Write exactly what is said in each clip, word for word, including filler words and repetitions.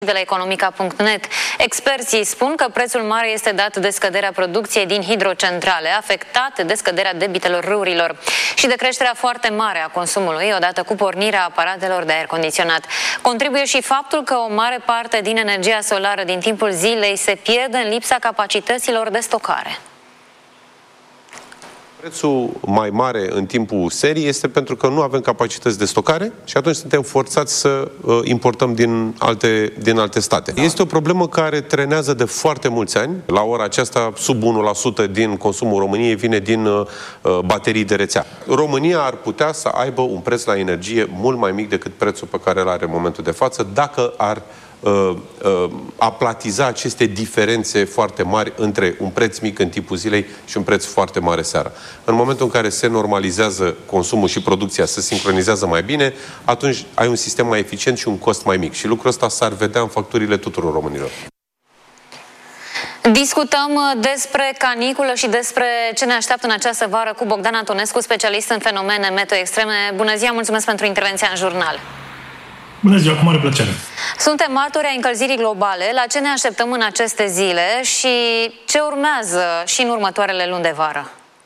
de la economica punct net. Experții spun că prețul mare este dat de scăderea producției din hidrocentrale, afectate de scăderea debitelor râurilor și de creșterea foarte mare a consumului, odată cu pornirea aparatelor de aer condiționat. Contribuie și faptul că o mare parte din energia solară din timpul zilei se pierde în lipsa capacităților de stocare. Prețul mai mare în timpul serii este pentru că nu avem capacități de stocare și atunci suntem forțați să uh, importăm din alte, din alte state. Da. Este o problemă care trenează de foarte mulți ani. La ora aceasta, sub unu la sută din consumul României vine din uh, baterii de rețea. România ar putea să aibă un preț la energie mult mai mic decât prețul pe care îl are în momentul de față, dacă ar Uh, uh, aplatiza aceste diferențe foarte mari între un preț mic în timpul zilei și un preț foarte mare seara. În momentul în care se normalizează consumul și producția, se sincronizează mai bine, atunci ai un sistem mai eficient și un cost mai mic. Și lucrul ăsta s-ar vedea în facturile tuturor românilor. Discutăm despre caniculă și despre ce ne așteaptă în această vară cu Bogdan Antonescu, specialist în fenomene meteo extreme. Bună ziua, mulțumesc pentru intervenția în jurnal. Bună ziua, cu mare plăcere. Suntem martori ai încălzirii globale. La ce ne așteptăm în aceste zile și ce urmează și în următoarele luni de vară?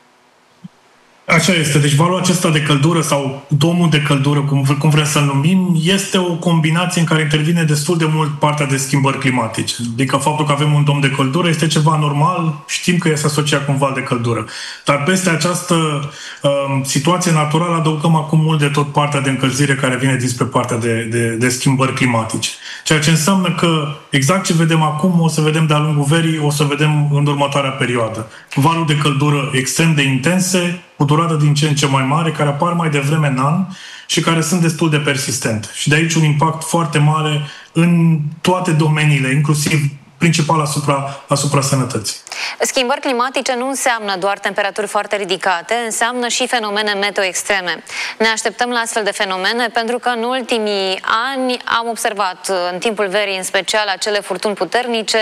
Așa este. Deci valul acesta de căldură sau domul de căldură, cum, cum vrem să-l numim, este o combinație în care intervine destul de mult partea de schimbări climatice. Adică faptul că avem un dom de căldură este ceva normal, știm că este asociat cu un val de căldură. Dar peste această uh, situație naturală adăugăm acum mult de tot partea de încălzire care vine dinspre partea de, de, de schimbări climatice. Ceea ce înseamnă că exact ce vedem acum o să vedem de-a lungul verii, o să vedem în următoarea perioadă. Valul de căldură extrem de intense, cu durată din ce în ce mai mare, care apar mai devreme în an și care sunt destul de persistente. Și de aici un impact foarte mare în toate domeniile, inclusiv principal asupra, asupra sănătății. Schimbări climatice nu înseamnă doar temperaturi foarte ridicate, înseamnă și fenomene meteo extreme. Ne așteptăm la astfel de fenomene pentru că în ultimii ani am observat în timpul verii în special acele furtuni puternice,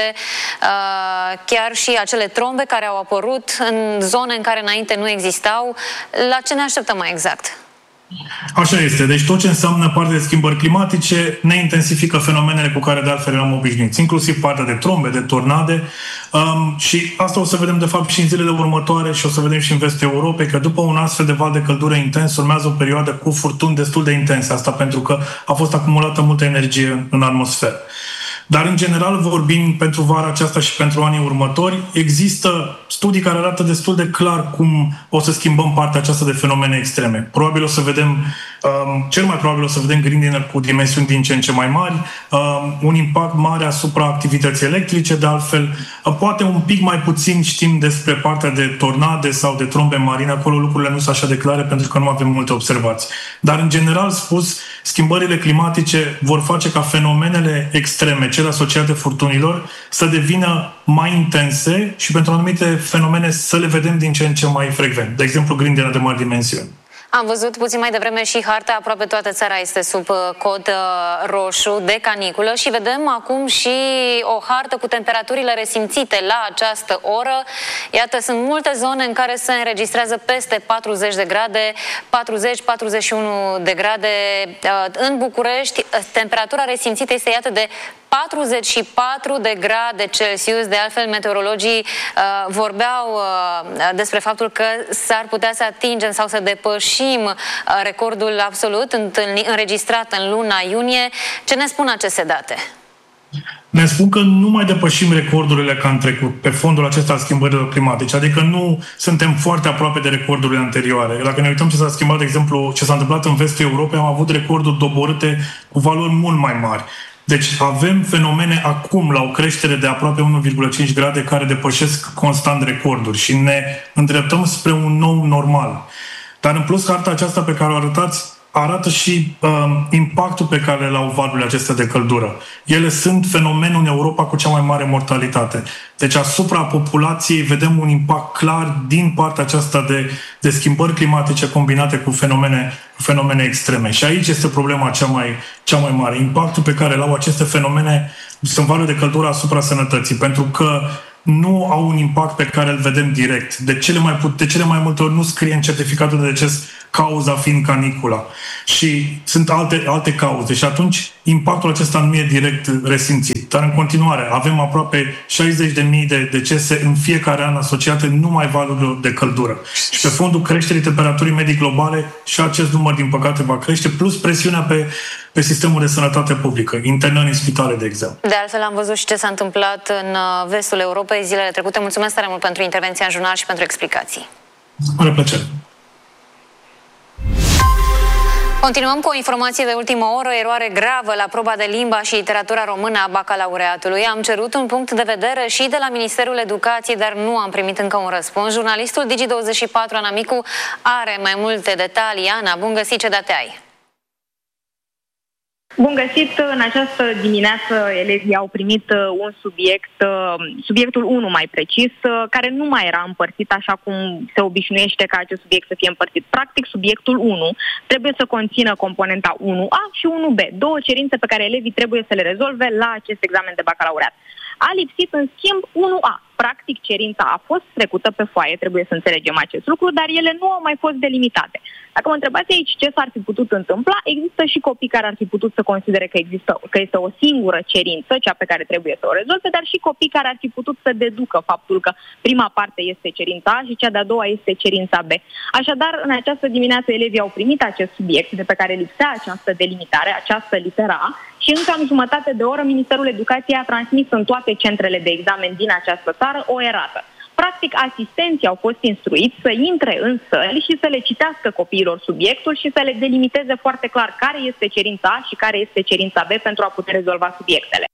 chiar și acele trombe care au apărut în zone în care înainte nu existau. La ce ne așteptăm mai exact? Așa este. Deci tot ce înseamnă partea de schimbări climatice ne intensifică fenomenele cu care de altfel eram obișnuiți, inclusiv partea de trombe, de tornade. Um, și asta o să vedem de fapt și în zilele următoare și o să vedem și în vestul Europei, că după un astfel de val de căldură intens urmează o perioadă cu furtuni destul de intense. Asta pentru că a fost acumulată multă energie în atmosferă. Dar, în general, vorbind pentru vara aceasta și pentru anii următori, există studii care arată destul de clar cum o să schimbăm partea aceasta de fenomene extreme. Probabil o să vedem, um, cel mai probabil o să vedem grindină cu dimensiuni din ce în ce mai mari, um, un impact mare asupra activității electrice, de altfel, uh, poate un pic mai puțin știm despre partea de tornade sau de trombe marine, acolo lucrurile nu sunt așa de clare pentru că nu avem multe observații. Dar, în general spus, schimbările climatice vor face ca fenomenele extreme, cele asociate furtunilor, să devină mai intense și pentru anumite fenomene să le vedem din ce în ce mai frecvent. De exemplu, grindină de mari dimensiuni. Am văzut puțin mai devreme și harta, aproape toată țara este sub cod roșu de caniculă și vedem acum și o hartă cu temperaturile resimțite la această oră. Iată, sunt multe zone în care se înregistrează peste patruzeci de grade, patruzeci patruzeci și unu de grade. În București, temperatura resimțită este, iată, de patruzeci și patru de grade Celsius. De altfel, meteorologii uh, vorbeau uh, despre faptul că s-ar putea să atingem sau să depășim uh, recordul absolut întâlni, înregistrat în luna iunie. Ce ne spun aceste date? Ne spun că nu mai depășim recordurile ca în trecut pe fondul acesta al schimbărilor climatice, adică nu suntem foarte aproape de recordurile anterioare. Dacă ne uităm ce s-a schimbat, de exemplu, ce s-a întâmplat în vestul Europei, am avut recorduri doborâte cu valori mult mai mari. Deci avem fenomene acum la o creștere de aproape unu virgulă cinci grade care depășesc constant recorduri și ne îndreptăm spre un nou normal. Dar în plus, harta aceasta pe care o arătați arată și uh, impactul pe care îl au valurile acestea de căldură. Ele sunt fenomenul în Europa cu cea mai mare mortalitate. Deci asupra populației vedem un impact clar din partea aceasta de, de schimbări climatice combinate cu fenomene, cu fenomene extreme. Și aici este problema cea mai, cea mai mare. Impactul pe care îl au aceste fenomene sunt valuri de căldură asupra sănătății. Pentru că nu au un impact pe care îl vedem direct. De cele mai, de cele mai multe ori nu scrie în certificatul de deces cauza fiind canicula. Și sunt alte, alte cauze și atunci impactul acesta nu e direct resimțit. Dar în continuare avem aproape șaizeci de mii de decese în fiecare an asociate numai valurilor de căldură. Și pe fondul creșterii temperaturii medii globale și acest număr, din păcate, va crește, plus presiunea pe, pe sistemul de sănătate publică, internări în spitale, de exemplu. De altfel, am văzut și ce s-a întâmplat în vestul Europei zilele trecute. Mulțumesc tare mult pentru intervenția în jurnal și pentru explicații. Mare plăcere. Continuăm cu o informație de ultimă oră, eroare gravă la proba de limba și literatura română a bacalaureatului. Am cerut un punct de vedere și de la Ministerul Educației, dar nu am primit încă un răspuns. Jurnalistul Digi douăzeci și patru, Ana Micu, are mai multe detalii. Ana, bun găsit, ce date ai? Bun găsit! În această dimineață elevii au primit un subiect, subiectul unu mai precis, care nu mai era împărțit așa cum se obișnuiește ca acest subiect să fie împărțit. Practic, subiectul unu trebuie să conțină componenta unu A și unu B, două cerințe pe care elevii trebuie să le rezolve la acest examen de bacalaureat. A lipsit, în schimb, unu A. Practic, cerința a fost trecută pe foaie, trebuie să înțelegem acest lucru, dar ele nu au mai fost delimitate. Dacă mă întrebați aici ce s-ar fi putut întâmpla, există și copii care ar fi putut să considere că, există, că este o singură cerință, cea pe care trebuie să o rezolve, dar și copii care ar fi putut să deducă faptul că prima parte este cerința A și cea de-a doua este cerința B. Așadar, în această dimineață elevii au primit acest subiect de pe care lipsea această delimitare, această litera A, și în cam jumătate de oră Ministerul Educației a transmis în toate centrele de examen din această țară o erată. Practic, asistenții au fost instruiți să intre în săli și să le citească copiilor subiectul și să le delimiteze foarte clar care este cerința A și care este cerința B pentru a putea rezolva subiectele.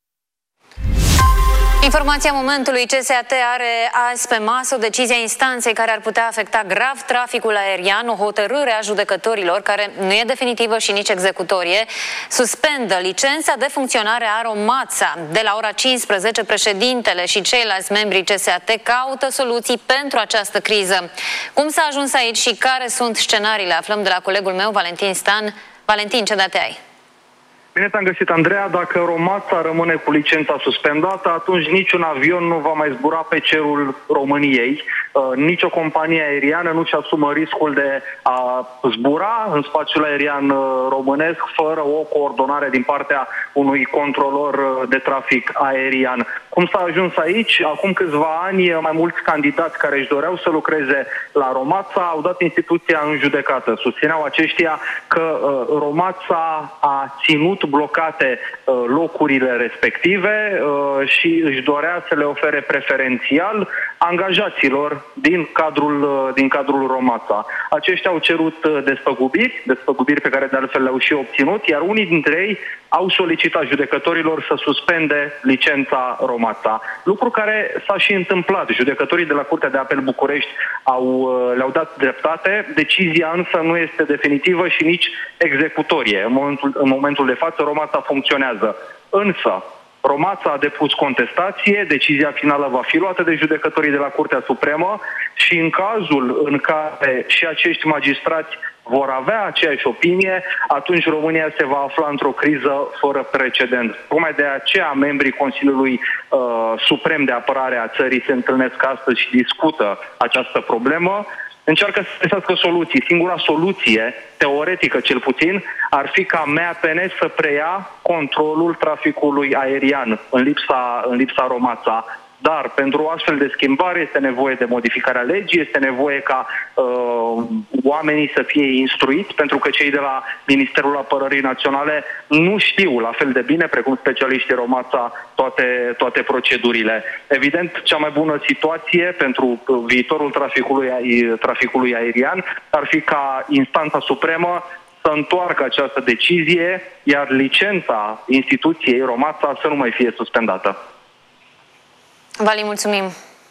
Informația momentului: C S A T are azi pe masă o decizie a instanței care ar putea afecta grav traficul aerian. O hotărâre a judecătorilor, care nu e definitivă și nici executorie, suspendă licența de funcționare a Romața. De la ora cincisprezece, președintele și ceilalți membrii C S A T caută soluții pentru această criză. Cum s-a ajuns aici și care sunt scenariile? Aflăm de la colegul meu, Valentin Stan. Valentin, ce date ai? Bine te-am găsit, Andreea. Dacă Romața rămâne cu licența suspendată, atunci niciun avion nu va mai zbura pe cerul României. Uh, nici o companie aeriană nu-și asumă riscul de a zbura în spațiul aerian uh, românesc fără o coordonare din partea unui controlor uh, de trafic aerian. Cum s-a ajuns aici? Acum câțiva ani, mai mulți candidați care își doreau să lucreze la Romața au dat instituția în judecată. Susțineau aceștia că uh, Romața a ținut blocate uh, locurile respective uh, și își dorea să le ofere preferențial angajaților din cadrul, uh, din cadrul Romața. Aceștia au cerut uh, despăgubiri, despăgubiri pe care de altfel le-au și obținut, iar unii dintre ei au solicitat judecătorilor să suspende licența Romața. Lucru care s-a și întâmplat. Judecătorii de la Curtea de Apel București au, uh, le-au dat dreptate. Decizia însă nu este definitivă și nici executorie. În momentul, în momentul de față, Romața funcționează. Însă, Romața a depus contestație, decizia finală va fi luată de judecătorii de la Curtea Supremă și în cazul în care și acești magistrați vor avea aceeași opinie, atunci România se va afla într-o criză fără precedent. Tocmai de aceea membrii Consiliului uh, Suprem de Apărare a țării se întâlnesc astăzi și discută această problemă. Încearcă să găsească soluții. Singura soluție, teoretică cel puțin, ar fi ca M A P N să preia controlul traficului aerian în lipsa, în lipsa Romața. Dar pentru o astfel de schimbare este nevoie de modificarea legii, este nevoie ca uh, oamenii să fie instruiți, pentru că cei de la Ministerul Apărării Naționale nu știu la fel de bine, precum specialiștii Romața, toate, toate procedurile. Evident, cea mai bună situație pentru viitorul traficului, traficului aerian ar fi ca instanța supremă să întoarcă această decizie, iar licența instituției Romața să nu mai fie suspendată. Vali, mulțumim!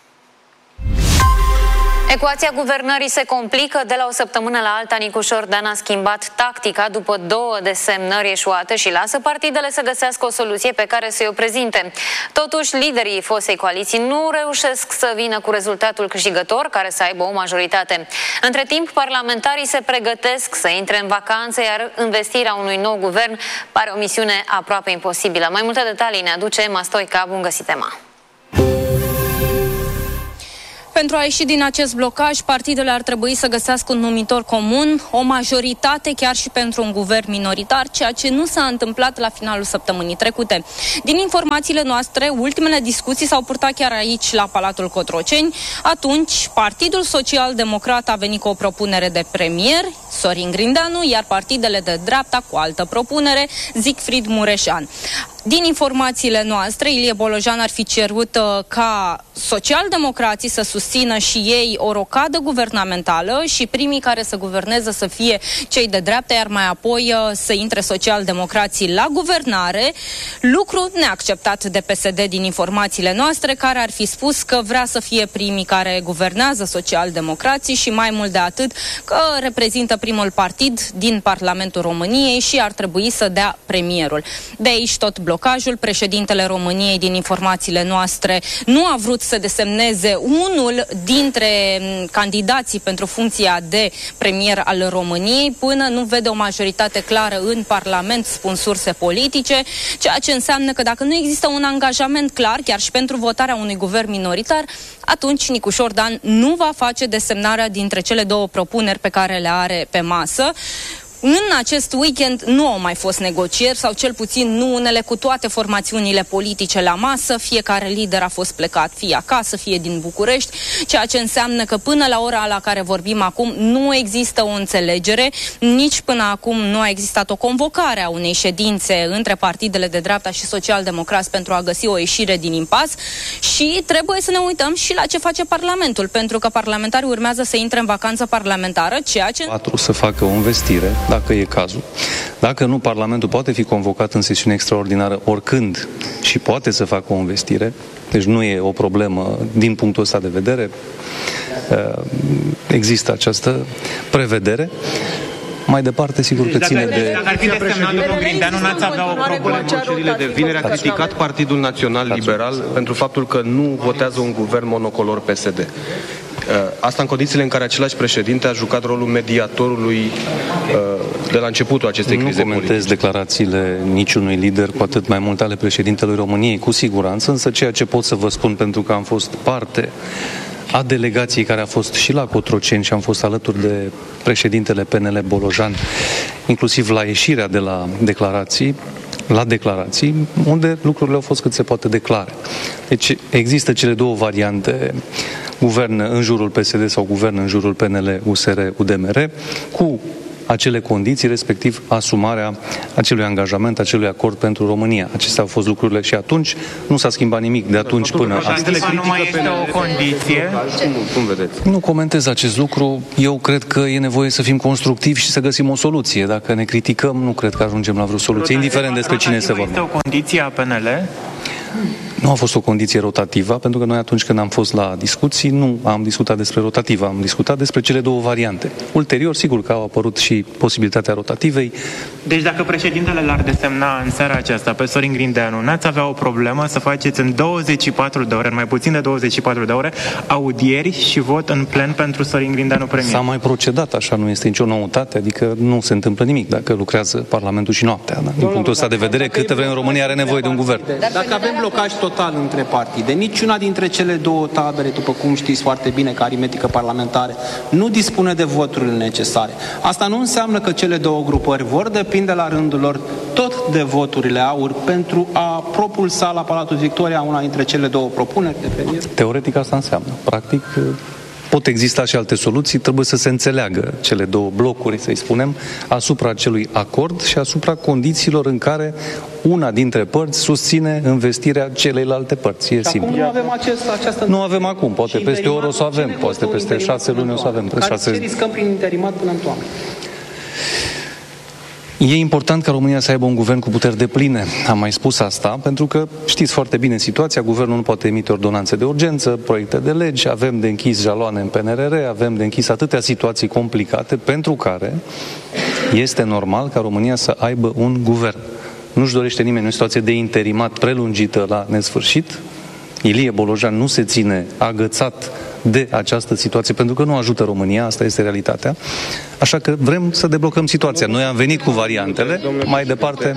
Ecuația guvernării se complică de la o săptămână la alta. Nicu Șordan a schimbat tactica după două desemnări eșuate și lasă partidele să găsească o soluție pe care să-i o prezinte. Totuși, liderii fostei coaliții nu reușesc să vină cu rezultatul câștigător care să aibă o majoritate. Între timp, parlamentarii se pregătesc să intre în vacanță, iar investirea unui nou guvern pare o misiune aproape imposibilă. Mai multe detalii ne aduce Emma Stoica. Bun găsit, Emma! Pentru a ieși din acest blocaj, partidele ar trebui să găsească un numitor comun, o majoritate chiar și pentru un guvern minoritar, ceea ce nu s-a întâmplat la finalul săptămânii trecute. Din informațiile noastre, ultimele discuții s-au purtat chiar aici, la Palatul Cotroceni. Atunci, Partidul Social-Democrat a venit cu o propunere de premier, Sorin Grindeanu, iar partidele de dreapta cu altă propunere, Siegfried Mureșan. Din informațiile noastre, Ilie Bolojan ar fi cerut uh, ca socialdemocrații să susțină și ei o rocadă guvernamentală și primii care să guverneze să fie cei de dreapta, iar mai apoi uh, să intre socialdemocrații la guvernare, lucru neacceptat de P S D din informațiile noastre, care ar fi spus că vrea să fie primii care guvernează socialdemocrații și mai mult de atât că reprezintă primul partid din Parlamentul României și ar trebui să dea premierul. De aici tot blocajul. Președintele României, din informațiile noastre, nu a vrut să desemneze unul dintre candidații pentru funcția de premier al României până nu vede o majoritate clară în Parlament, spun surse politice, ceea ce înseamnă că dacă nu există un angajament clar, chiar și pentru votarea unui guvern minoritar, atunci Nicușor Dan nu va face desemnarea dintre cele două propuneri pe care le are pe masă. În acest weekend nu au mai fost negocieri, sau cel puțin nu unele, cu toate formațiunile politice la masă. Fiecare lider a fost plecat fie acasă, fie din București, ceea ce înseamnă că până la ora la care vorbim acum nu există o înțelegere, nici până acum nu a existat o convocare a unei ședințe între partidele de dreapta și social-democrați pentru a găsi o ieșire din impas și trebuie să ne uităm și la ce face Parlamentul, pentru că parlamentarii urmează să intre în vacanță parlamentară, ceea ce... patru să facă o investire, dacă e cazul. Dacă nu, Parlamentul poate fi convocat în sesiune extraordinară oricând și poate să facă o investire. Deci nu e o problemă din punctul ăsta de vedere. Există această prevedere. Mai departe, sigur că ține de... Dacă ar fi desemnat domnul Grindeanu, n-ați avea o problemă. Alegerile de vineri a criticat Partidul Național Liberal pentru faptul că nu votează un guvern monocolor P S D. Asta în condițiile în care același președinte a jucat rolul mediatorului de la începutul acestei crize politice. Nu comentez declarațiile niciunui lider, cu atât mai mult ale președintelui României, cu siguranță, însă ceea ce pot să vă spun, pentru că am fost parte a delegației care a fost și la Cotroceni și am fost alături de președintele P N L Bolojan, inclusiv la ieșirea de la declarații, la declarații, unde lucrurile au fost cât se poate declare. Deci există cele două variante, guvern în jurul P S D sau guvern în jurul P N L, U S R, U D M R, cu acele condiții, respectiv asumarea acelui angajament, acelui acord pentru România. Acestea au fost lucrurile și atunci nu s-a schimbat nimic de atunci până astăzi. Nu mai este o condiție. Cum vedeți? Nu comentez acest lucru. Eu cred că e nevoie să fim constructivi și să găsim o soluție. Dacă ne criticăm, nu cred că ajungem la vreo soluție, indiferent despre cine se vorbește. Este o condiție a P N L? Nu a fost o condiție rotativă, pentru că noi atunci când am fost la discuții nu am discutat despre rotativă, am discutat despre cele două variante. Ulterior, sigur că au apărut și posibilitatea rotativei. Deci dacă președintele l-ar desemna în seara aceasta pe Sorin Grindeanu, n-ați avea o problemă să faceți în douăzeci și patru de ore, în mai puțin de douăzeci și patru de ore, audieri și vot în plen pentru Sorin Grindeanu premier? S-a mai procedat, așa, nu este nicio noutate, adică nu se întâmplă nimic dacă lucrează Parlamentul și noaptea. Da? Din punctul ăsta de vedere, câtă vreme România are nevoie de un guvern. Dacă avem blocaj total între partide, niciuna dintre cele două tabere, după cum știți foarte bine, ca aritmetică parlamentară, nu dispune de voturile necesare. Asta nu înseamnă că cele două grupări vor depinde la rândul lor tot de voturile aur pentru a propulsa la Palatul Victoria una dintre cele două propuneri de premier. Teoretic asta înseamnă. Practic pot exista și alte soluții, trebuie să se înțeleagă cele două blocuri, să-i spunem, asupra acelui acord și asupra condițiilor în care una dintre părți susține investirea celeilalte părți. E simplu. Nu avem acest, această... Nu avem acum, poate peste o oră o să avem, poate peste șase luni o să avem. Care șase... ce riscăm prin interimat până în toamnă? E important ca România să aibă un guvern cu puteri depline. Am mai spus asta, pentru că știți foarte bine situația, guvernul nu poate emite ordonanțe de urgență, proiecte de legi, avem de închis jaloane în P N R R, avem de închis atâtea situații complicate pentru care este normal ca România să aibă un guvern. Nu-și dorește nimeni o situație de interimat prelungită la nesfârșit. Ilie Bolojan nu se ține agățat de această situație, pentru că nu ajută România, asta este realitatea. Așa că vrem să deblocăm situația. Noi am venit cu variantele, mai departe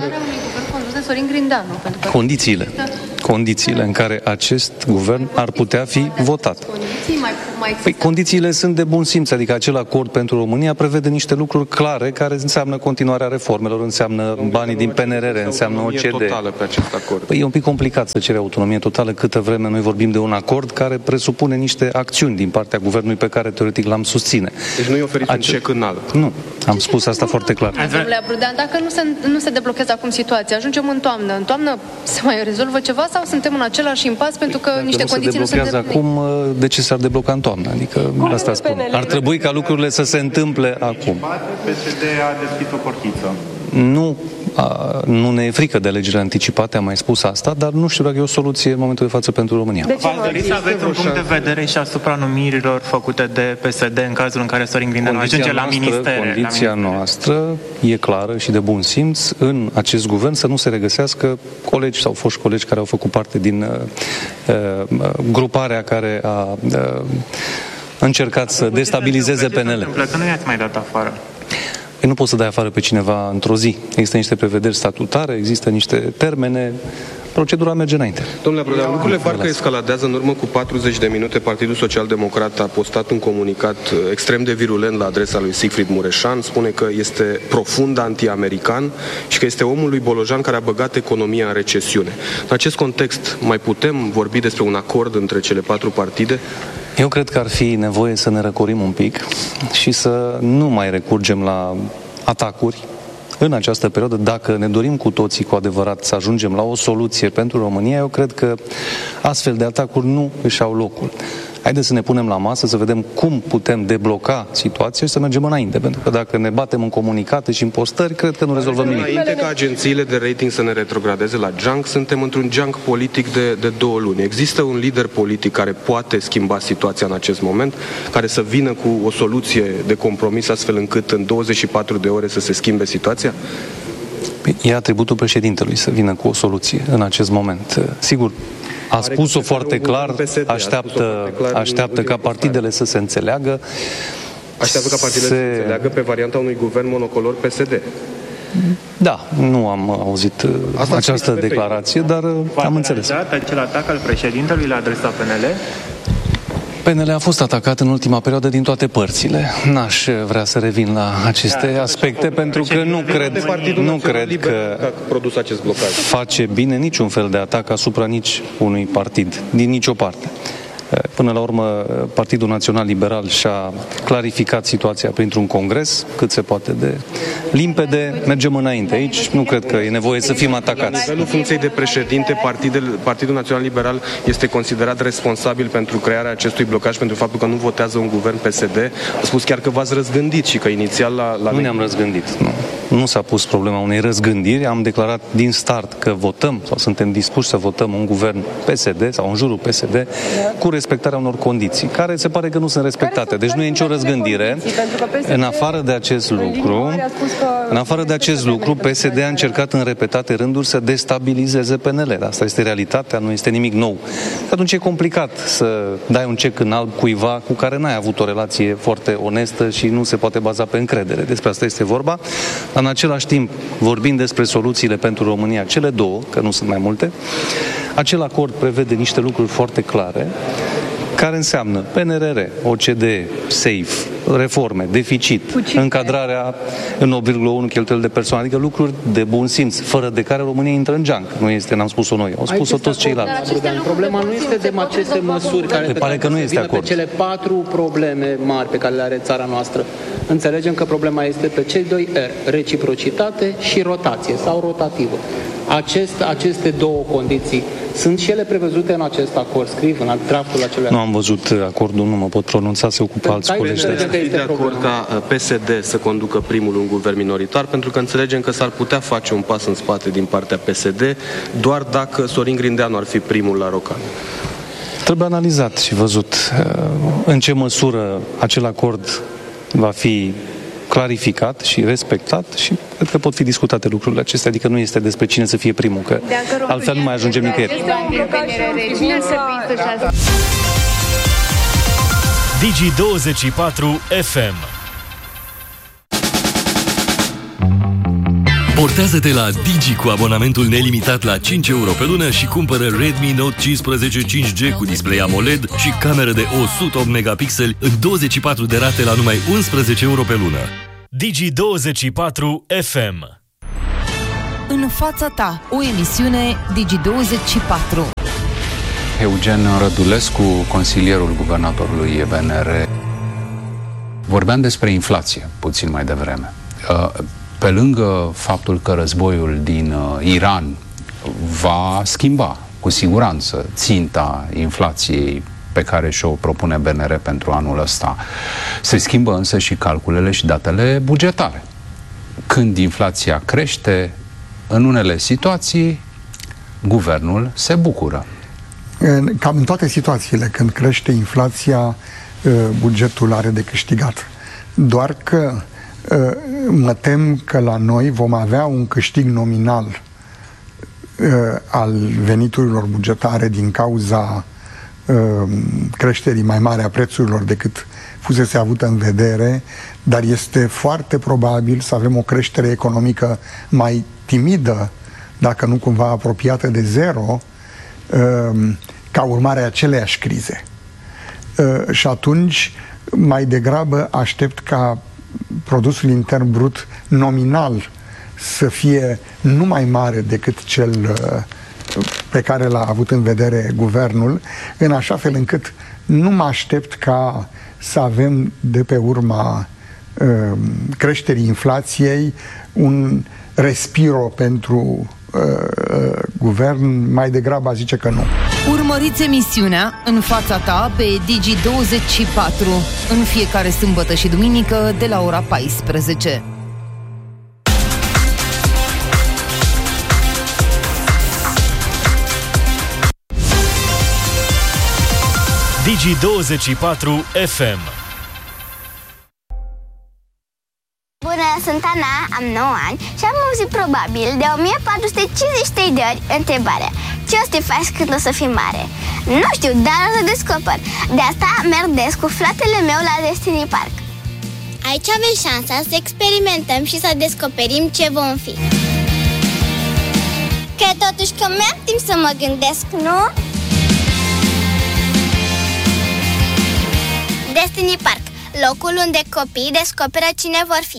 condițiile, condițiile în care acest guvern ar putea fi votat. mai există? Păi, condițiile sunt de bun simț, adică acel acord pentru România prevede niște lucruri clare care înseamnă continuarea reformelor, înseamnă banii din P N R R, înseamnă O C D. Totală pe acest acord. Păi e un pic complicat să cere autonomie totală câtă vreme noi vorbim de un acord care presupune niște acțiuni din partea guvernului pe care teoretic l-am susține. Deci nu-i oferiți Ace... un cec în alb. Nu, am spus asta foarte clar. Domnule Abrudean, dacă nu se, nu se deblochează acum situația, ajungem în toamnă. În toamnă se mai rezolvă ceva sau suntem în același impas pentru că Dacă niște nu condiții nu sunt îndeplinite? Acum, de ce s-ar debloca în toamnă? Adică Cum asta spun. Ar trebui ca lucrurile să se întâmple acum. P S D a deschis o portiță. Nu, a, nu ne e frică de alegerile anticipate, am mai spus asta, dar nu știu dacă e o soluție în momentul de față pentru România. V-ați dori să aveți un punct de vedere și asupra numirilor făcute de P S D în cazul în care Sorin Grindeanu ajunge la ministere? Condiția la noastră e clară și de bun simț în acest guvern să nu se regăsească colegi sau foști colegi care au făcut parte din uh, uh, gruparea care a uh, încercat să destabilizeze P N L. Că nu i-ați mai dat afară. Păi nu poți să dai afară pe cineva într-o zi. Există niște prevederi statutare, există niște termene, procedura merge înainte. Domnule Abrudean, lucrurile parcă escaladează. În urmă cu patruzeci de minute, Partidul Social-Democrat a postat un comunicat extrem de virulent la adresa lui Siegfried Mureșan. Spune că este profund anti-american și că este omul lui Bolojan care a băgat economia în recesiune. În acest context, mai putem vorbi despre un acord între cele patru partide? Eu cred că ar fi nevoie să ne răcorim un pic și să nu mai recurgem la atacuri în această perioadă. Dacă ne dorim cu toții cu adevărat să ajungem la o soluție pentru România, eu cred că astfel de atacuri nu își au locul. Haideți să ne punem la masă, să vedem cum putem debloca situația și să mergem înainte. Pentru că dacă ne batem în comunicate și în postări, cred că nu rezolvăm nimic. Înainte ca agențiile de rating să ne retrogradeze la junk, suntem într-un junk politic de, de două luni. Există un lider politic care poate schimba situația în acest moment, care să vină cu o soluție de compromis astfel încât în douăzeci și patru de ore să se schimbe situația? E atributul președintelui să vină cu o soluție în acest moment. Sigur, a spus-o foarte clar, așteaptă, așteaptă ca partidele să se înțeleagă. Așteaptă ca partidele să se înțeleagă pe varianta unui guvern monocolor P S D. Da, nu am auzit Asta această declarație, dar am înțeles. V-a deranjat acel atac al președintelui la adresa P N L? P N L a fost atacat în ultima perioadă din toate părțile. N-aș vrea să revin la aceste da, aspecte, pentru că nu cred, nu cred că produs acest blocaj. Face bine niciun fel de atac asupra nici unui partid, din nicio parte. Până la urmă, Partidul Național Liberal și-a clarificat situația printr-un congres, cât se poate de limpede. Mergem înainte. Aici nu cred că e nevoie să fim atacați. La nivelul funcției de președinte, Partidul, Partidul Național Liberal este considerat responsabil pentru crearea acestui blocaj, pentru faptul că nu votează un guvern P S D. A spus chiar că v-ați răzgândit și că inițial la... la nu ne-am răzgândit, nu. Nu s-a pus problema unei răzgândiri. Am declarat din start că votăm sau suntem dispuși să votăm un guvern P S D sau în jurul P S D cu respectarea unor condiții, care se pare că nu sunt respectate. Deci nu e nicio răzgândire. În afară de acest lucru, în afară de acest lucru, P S D a încercat în repetate rânduri să destabilizeze P N L. Asta este realitatea, nu este nimic nou. Atunci e complicat să dai un cec în alb cuiva cu care n-ai avut o relație foarte onestă și nu se poate baza pe încredere. Despre asta este vorba. În același timp, vorbind despre soluțiile pentru România, cele două, că nu sunt mai multe, acel acord prevede niște lucruri foarte clare, care înseamnă P N R R, O C D, SAFE, reforme, deficit, Pucine. încadrarea în opt virgulă unu cheltuieli de personal, adică lucruri de bun simț, fără de care România intră în junk. Nu este, n-am spus-o noi, au spus-o toți ceilalți. Problema nu este de aceste măsuri care pare că nu este acord. Pe cele patru probleme mari pe care le are țara noastră. Înțelegem că problema este pe cei doi R, reciprocitate și rotație sau rotativă. Acest, aceste două condiții sunt și ele prevăzute în acest acord, scriv în draftul acelui. Nu am văzut acordul, nu mă pot pronunța, se ocupă alți colegi. Sunteți de acord ca P S D să conducă primul un guvern minoritar, pentru că înțelegem că s-ar putea face un pas în spate din partea P S D, doar dacă Sorin Grindeanu ar fi primul la Rocan. Trebuie analizat și văzut în ce măsură acel acord va fi clarificat și respectat și cred că pot fi discutate lucrurile acestea, adică nu este despre cine să fie primul, că altfel nu mai ajungem nicăieri. Digi douăzeci și patru F M. Portează-te la Digi cu abonamentul nelimitat la cinci euro pe lună și cumpără Redmi Note cincisprezece cinci G cu display AMOLED și cameră de o sută opt megapixeli în douăzeci și patru de rate la numai unsprezece euro pe lună. Digi douăzeci și patru F M. În fața ta, o emisiune Digi douăzeci și patru. Eugen Rădulescu, consilierul guvernatorului V N R. Vorbeam despre inflație puțin mai devreme. Pe lângă faptul că războiul din Iran va schimba cu siguranță ținta inflației pe care și-o propune V N R pentru anul ăsta, se schimbă însă și calculele și datele bugetare. Când inflația crește, în unele situații, guvernul se bucură. Cam în toate situațiile, când crește inflația, bugetul are de câștigat. Doar că mă tem că la noi vom avea un câștig nominal al veniturilor bugetare din cauza creșterii mai mari a prețurilor decât fusese avută în vedere, dar este foarte probabil să avem o creștere economică mai timidă, dacă nu cumva apropiată de zero, ca urmare a aceleiași crize. Și atunci, mai degrabă, aștept ca produsul intern brut nominal să fie nu mai mare decât cel pe care l-a avut în vedere guvernul, în așa fel încât nu mă aștept ca să avem de pe urma uh, creșterii inflației un respiro pentru uh, uh, guvern, mai degrabă a zice că nu. Urmăriți emisiunea În fața ta pe Digi douăzeci și patru în fiecare sâmbătă și duminică de la ora paisprezece. Digi douăzeci și patru F M. Bună, sunt Ana, am nouă ani și am auzit probabil de o mie patru sute cincizeci și trei de ori întrebarea: ce o să te faci când o să fii mare? Nu știu, dar o să descoper. De asta merg des cu fratele meu la Destiny Park. Aici avem șansa să experimentăm și să descoperim ce vom fi. Cred totuși că mi-am timp să mă gândesc, nu? Destiny Park, locul unde copiii descoperă cine vor fi.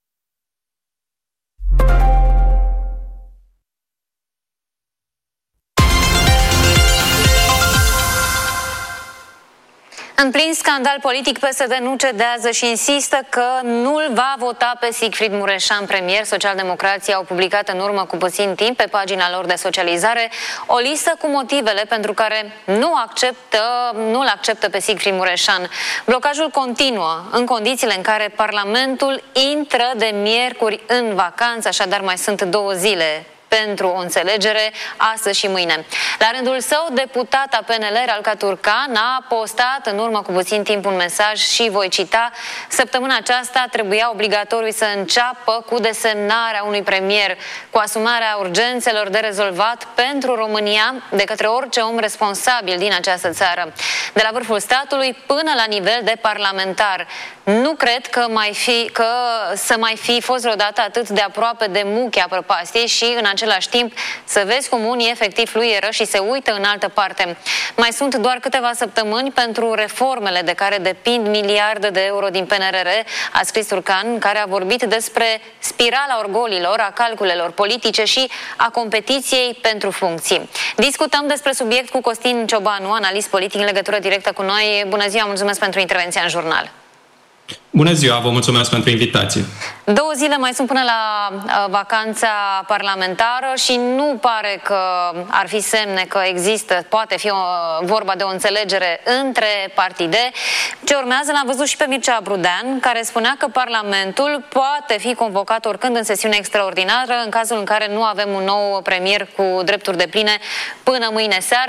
În plin scandal politic, P S D nu cedează și insistă că nu-l va vota pe Siegfried Mureșan premier. Socialdemocrații au publicat în urmă cu puțin timp pe pagina lor de socializare o listă cu motivele pentru care nu acceptă, nu-l acceptă pe Siegfried Mureșan. Blocajul continuă în condițiile în care Parlamentul intră de miercuri în vacanță, așadar mai sunt două zile pentru o înțelegere, astăzi și mâine. La rândul său, deputata P N L, Ralca Turcan, a postat în urmă cu puțin timp un mesaj și voi cita: săptămâna aceasta trebuia obligatoriu să înceapă cu desemnarea unui premier, cu asumarea urgențelor de rezolvat pentru România de către orice om responsabil din această țară, de la vârful statului până la nivel de parlamentar. Nu cred că, mai fi, că să mai fi fost vreodată atât de aproape de muchea prăpastiei și în același timp să vezi cum unii efectiv fluieră și se uită în altă parte. Mai sunt doar câteva săptămâni pentru reformele de care depind miliarde de euro din P N R R, a scris Turcan, care a vorbit despre spirala orgolilor, a calculelor politice și a competiției pentru funcții. Discutăm despre subiect cu Costin Ciobanu, analist politic în legătură directă cu noi. Bună ziua, mulțumesc pentru intervenția în jurnal. Bună ziua, vă mulțumesc pentru invitație. Două zile mai sunt până la uh, vacanța parlamentară și nu pare că ar fi semne că există, poate fi o, vorba de o înțelegere între partide. Ce urmează l-am văzut și pe Mircea Brudean, care spunea că Parlamentul poate fi convocat oricând în sesiune extraordinară în cazul în care nu avem un nou premier cu drepturi depline până mâine seară.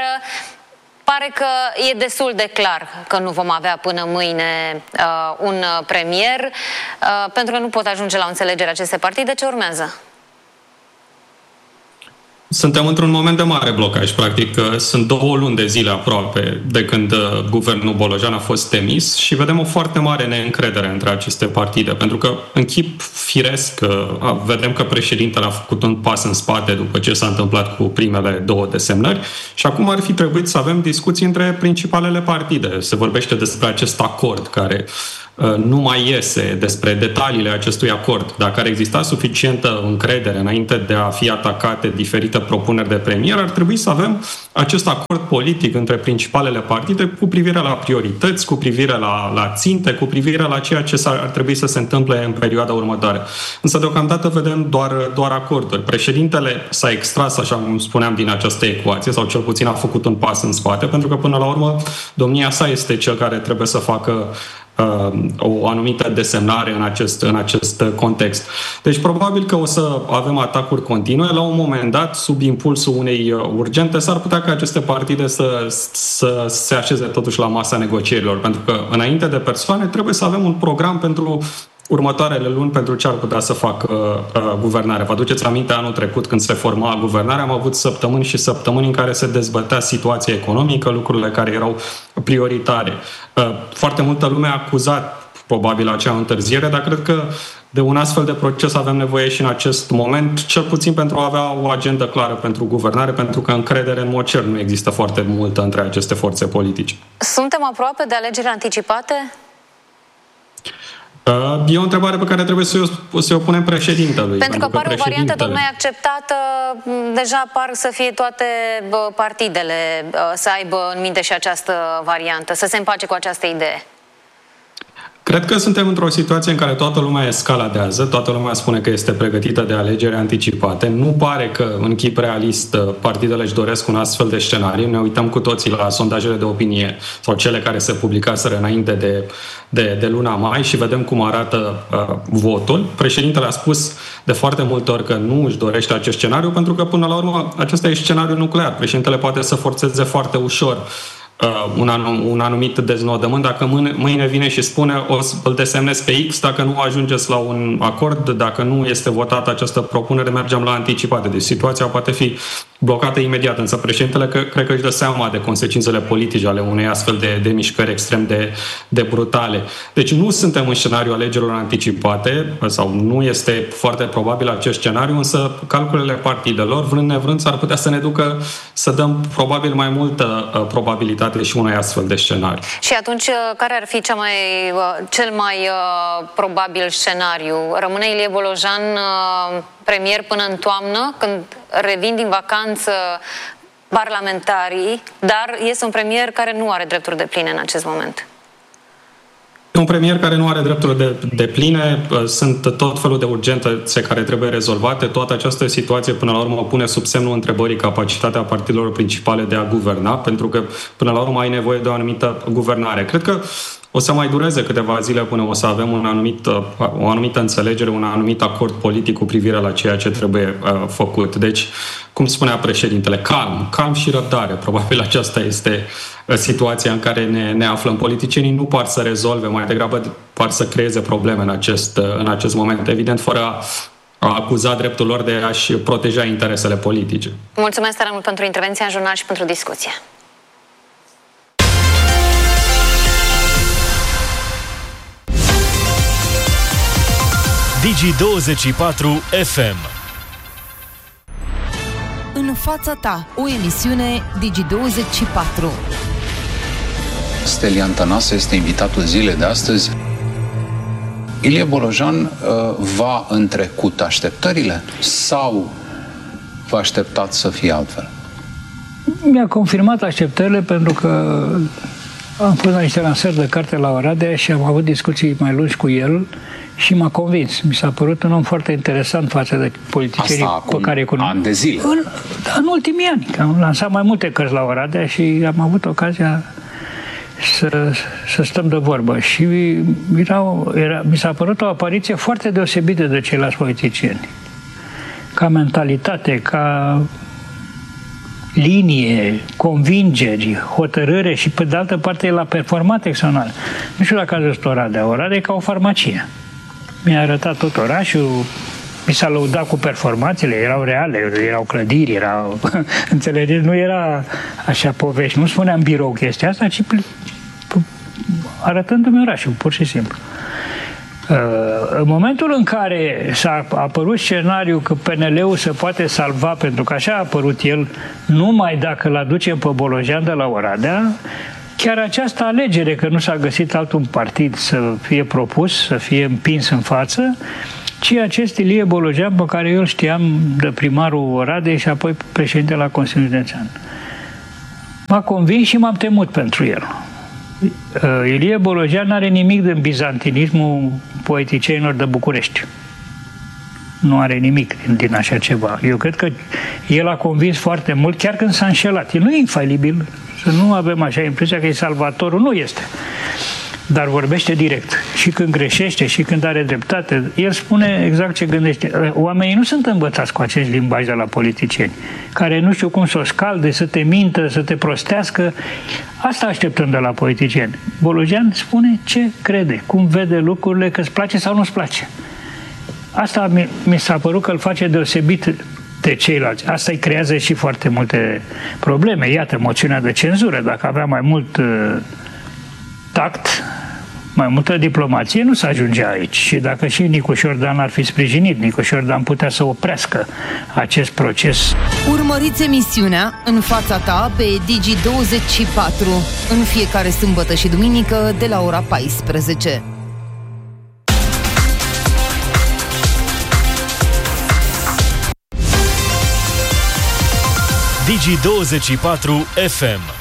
Pare că e destul de clar că nu vom avea până mâine uh, un premier, uh, pentru că nu pot ajunge la o înțelegere aceste partide. Ce urmează? Suntem într-un moment de mare blocaj. Practic, sunt două luni de zile aproape de când guvernul Bolojan a fost demis și vedem o foarte mare neîncredere între aceste partide, pentru că în chip firesc vedem că președintele a făcut un pas în spate după ce s-a întâmplat cu primele două desemnări și acum ar fi trebuit să avem discuții între principalele partide. Se vorbește despre acest acord care nu mai iese, despre detaliile acestui acord. Dacă ar exista suficientă încredere înainte de a fi atacate diferite propuneri de premier, ar trebui să avem acest acord politic între principalele partide cu privire la priorități, cu privire la, la ținte, cu privire la ceea ce ar trebui să se întâmple în perioada următoare. Însă deocamdată vedem doar, doar acorduri. Președintele s-a extras, așa cum spuneam, din această ecuație, sau cel puțin a făcut un pas în spate, pentru că până la urmă domnia sa este cel care trebuie să facă o anumită desemnare în acest, în acest context. Deci probabil că o să avem atacuri continue. La un moment dat, sub impulsul unei urgente, s-ar putea ca aceste partide să, să se așeze totuși la masa negocierilor, pentru că înainte de persoane trebuie să avem un program pentru următoarele luni pentru ce ar putea să facă uh, guvernarea. Vă aduceți aminte anul trecut când se forma guvernarea, am avut săptămâni și săptămâni în care se dezbătea situația economică, lucrurile care erau prioritare. Uh, foarte multă lume a acuzat probabil acea întârziere, dar cred că de un astfel de proces avem nevoie și în acest moment, cel puțin pentru a avea o agendă clară pentru guvernare, pentru că încredere în mod cer nu există foarte multă între aceste forțe politice. Suntem aproape de alegeri anticipate? E o întrebare pe care trebuie să o, să o punem președintelui. Pentru că pare o variantă tot mai acceptată. Deja par să fie toate partidele să aibă în minte și această variantă, să se împace cu această idee. Cred că suntem într-o situație în care toată lumea escaladează, toată lumea spune că este pregătită de alegeri anticipate. Nu pare că, în chip realist, partidele își doresc un astfel de scenariu. Ne uităm cu toții la sondajele de opinie sau cele care se publicaseră înainte de, de, de luna mai și vedem cum arată uh, votul. Președintele a spus de foarte multe ori că nu își dorește acest scenariu, pentru că, până la urmă, acesta e scenariul nuclear. Președintele poate să forțeze foarte ușor Uh, un, anum, un anumit deznodământ, dacă mâine, mâine vine și spune o să îl desemnez pe X, dacă nu ajungeți la un acord, dacă nu este votată această propunere, mergem la anticipate. Deci situația poate fi blocată imediat, însă președintele că, cred că își dă seama de consecințele politice ale unei astfel de, de mișcări extrem de, de brutale. Deci nu suntem în scenariul alegerilor anticipate, sau nu este foarte probabil acest scenariu, însă calculele partidelor, vrând nevrând, s-ar putea să ne ducă să dăm probabil mai multă uh, probabilitate și unui astfel de scenariu. Și atunci, care ar fi cea mai, cel mai uh, probabil scenariu? Rămâne Ilie Bolojan uh, premier până în toamnă, când revin din vacanță parlamentarii, dar este un premier care nu are drepturi de pline în acest moment. Un premier care nu are drepturi de, de pline, sunt tot felul de urgențe care trebuie rezolvate. Toată această situație, până la urmă, pune sub semnul întrebării capacitatea partidelor principale de a guverna, pentru că, până la urmă, ai nevoie de o anumită guvernare. Cred că o să mai dureze câteva zile până o să avem un anumit, o anumită înțelegere, un anumit acord politic cu privire la ceea ce trebuie uh, făcut. Deci, cum spunea președintele, calm, calm și răbdare. Probabil aceasta este situația în care ne, ne aflăm. Politicienii nu par să rezolve, mai degrabă par să creeze probleme în acest, în acest moment. Evident, fără a, a acuza dreptul lor de a-și proteja interesele politice. Mulțumesc tare mult pentru intervenția în jurnal și pentru discuție. Digi douăzeci și patru F M. În fața ta, o emisiune Digi douăzeci și patru. Stelian Tănase este invitatul zilei de astăzi. Ilie Bolojan uh, va întrecut așteptările sau vă așteptați să fie altfel? Mi-a confirmat așteptările pentru că am fost la niște lansări de carte la Oradea și am avut discuții mai lungi cu el și m-a convins. Mi s-a părut un om foarte interesant față de politicienii Asta cu care cunosc. Ani de zile. În, în ultimii ani. Am lansat mai multe cărți la Oradea și am avut ocazia să, să stăm de vorbă. Și era, era, mi s-a părut o apariție foarte deosebită de ceilalți politicieni. Ca mentalitate, ca linie, convingeri, hotărâre și pe de altă parte el a performat excepțional. Nu știu dacă ați văzut Oradea. Oradea e ca o farmacie. Mi-a arătat tot orașul, mi s-a lăudat cu performanțele, erau reale, erau clădiri, erau... Înțelegeți? Nu era așa povești. Nu spuneam birou chestia asta, ci arătându-mi orașul, pur și simplu. În momentul în care s-a apărut scenariul că P N L-ul se poate salva, pentru că așa a apărut el, numai dacă îl aducem pe Bolojan de la Oradea, chiar această alegere, că nu s-a găsit altul partid să fie propus, să fie împins în față, ci acest Ilie Bolojan, pe care eu îl știam de primarul Oradei și apoi președinte la Consiliul Județean. M-a convins și m-am temut pentru el. Ilie Bolojan n-are nimic din bizantinismul poeticienilor de București. Nu are nimic din, din așa ceva. Eu cred că el a convins foarte mult, chiar când s-a înșelat. El nu e infailibil, să nu avem așa impresia că e salvatorul. Nu este. Dar vorbește direct. Și când greșește, și când are dreptate, el spune exact ce gândește. Oamenii nu sunt învățați cu acest limbaj de la politicieni, care nu știu cum să o scalde, să te mintă, să te prostească. Asta așteptăm de la politicieni. Bolojan spune ce crede, cum vede lucrurile, că îți place sau nu-ți place. Asta mi, mi s-a părut că îl face deosebit de ceilalți. Asta îi creează și foarte multe probleme. Iată, moțiunea de cenzură. Dacă avea mai mult uh, tact, mai multă diplomație, nu se ajunge aici. Și dacă și Nicu Șordan ar fi sprijinit, Nicu Șordan putea să oprească acest proces. Urmăriți emisiunea În fața ta pe Digi douăzeci și patru în fiecare sâmbătă și duminică de la ora paisprezece. Digi douăzeci și patru F M